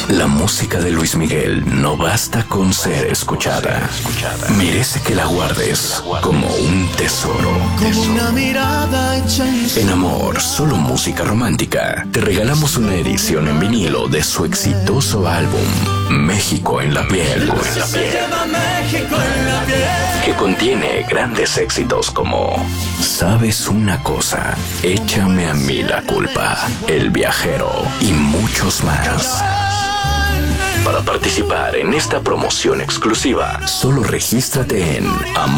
La música de Luis Miguel no basta con ser escuchada. Merece que la guardes como un tesoro. Como una mirada hecha En Amor, solo música romántica, te regalamos una edición en vinilo de su exitoso álbum México en la piel, que contiene grandes éxitos como Sabes una cosa, Échame a mí la culpa, El viajero y muchos más. Para participar en esta promoción exclusiva, solo regístrate en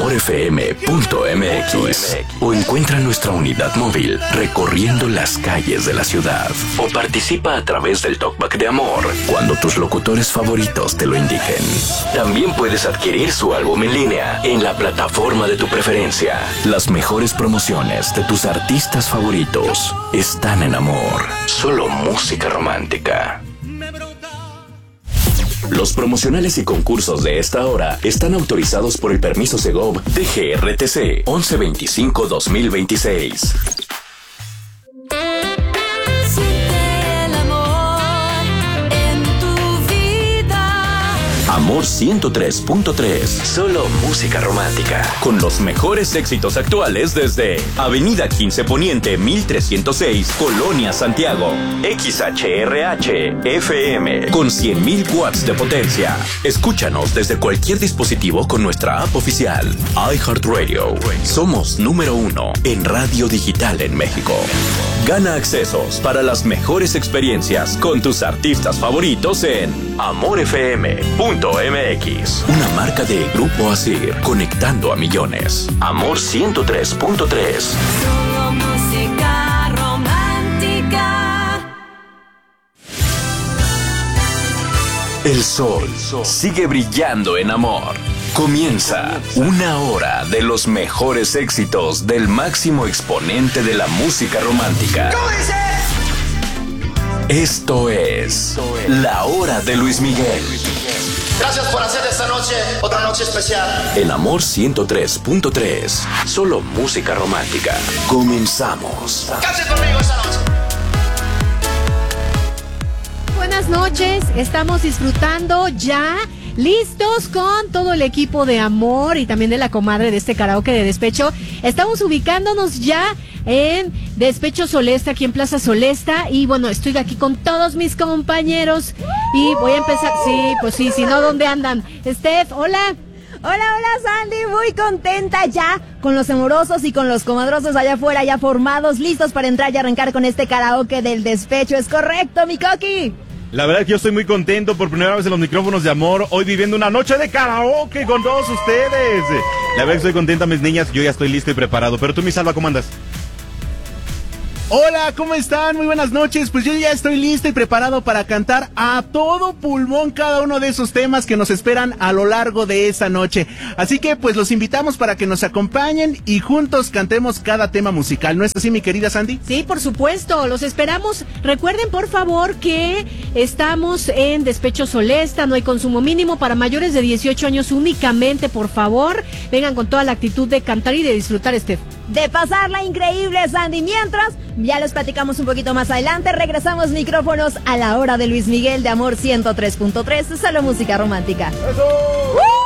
amorfm.mx o encuentra nuestra unidad móvil recorriendo las calles de la ciudad, o participa a través del Talkback de Amor cuando tus locutores favoritos te lo indiquen. También puedes adquirir su álbum en línea en la plataforma de tu preferencia. Las mejores promociones de tus artistas favoritos están en Amor, solo música romántica. Los promocionales y concursos de esta hora están autorizados por el permiso Segov DGRTC 1125-2026. Amor 103.3. Solo música romántica. Con los mejores éxitos actuales desde Avenida 15 Poniente 1306, Colonia Santiago. XHRH FM con 100.000 watts de potencia. Escúchanos desde cualquier dispositivo con nuestra app oficial. iHeartRadio. Somos número 1 en radio digital en México. Gana accesos para las mejores experiencias con tus artistas favoritos en amorfm.mx. Una marca de Grupo Asir, conectando a millones. Amor 103.3. Solo música romántica. El sol sigue brillando en Amor. Comienza una hora de los mejores éxitos del máximo exponente de la música romántica. ¿Cómo dice? Esto es La Hora de Luis Miguel. Gracias por hacer de esta noche otra noche especial. En Amor 103.3. Solo música romántica. Comenzamos. Cante conmigo esta noche. Buenas noches, estamos disfrutando ya, listos con todo el equipo de Amor y también de la comadre de este karaoke de despecho. Estamos ubicándonos ya en Despecho Solesta, aquí en Plaza Solesta, y bueno, estoy aquí con todos mis compañeros y voy a empezar, sí, pues sí, si no, ¿dónde andan? Steph, hola. Hola, Sandy, muy contenta ya con los amorosos y con los comadrosos allá afuera, ya formados, listos para entrar y arrancar con este karaoke del despecho. ¿Es correcto, mi Coqui? La verdad es que yo estoy muy contento por primera vez en los micrófonos de Amor, hoy viviendo una noche de karaoke con todos ustedes. La verdad que estoy contenta, mis niñas, yo ya estoy listo y preparado. Pero tú, mi Salva, ¿cómo andas? Hola, ¿cómo están? Muy buenas noches. Pues yo ya estoy listo y preparado para cantar a todo pulmón cada uno de esos temas que nos esperan a lo largo de esa noche. Así que pues los invitamos para que nos acompañen y juntos cantemos cada tema musical. ¿No es así, mi querida Sandy? Sí, por supuesto, los esperamos. Recuerden, por favor, que estamos en Despecho Solesta, no hay consumo mínimo para mayores de 18 años únicamente, por favor. Vengan con toda la actitud de cantar y de disfrutar, De pasarla increíble, Sandy. Mientras, ya les platicamos un poquito más adelante. Regresamos micrófonos a La Hora de Luis Miguel de Amor 103.3. Solo música romántica. ¡Eso!